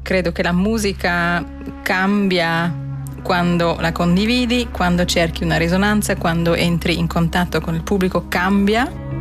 credo che la musica cambia quando la condividi, quando cerchi una risonanza, quando entri in contatto con il pubblico cambia.